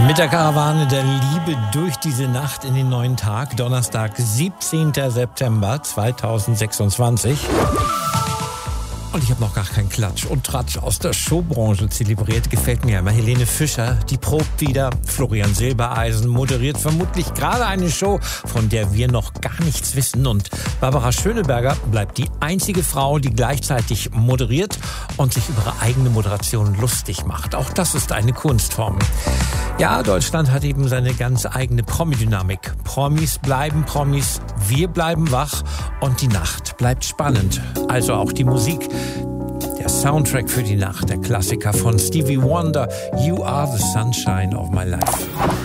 Mit der Karawane der Liebe durch diese Nacht in den neuen Tag, Donnerstag, 17. September 2026. Und ich habe noch gar keinen Klatsch und Tratsch aus der Showbranche zelebriert. Gefällt mir immer. Helene Fischer, die probt wieder. Florian Silbereisen moderiert vermutlich gerade eine Show, von der wir noch gar nichts wissen. Und Barbara Schöneberger bleibt die einzige Frau, die gleichzeitig moderiert und sich über ihre eigene Moderation lustig macht. Auch das ist eine Kunstform. Ja, Deutschland hat eben seine ganz eigene Promi-Dynamik. Promis bleiben Promis, wir bleiben wach und die Nacht bleibt spannend. Also auch die Musik. Der Soundtrack für die Nacht, der Klassiker von Stevie Wonder, You Are the Sunshine of My Life.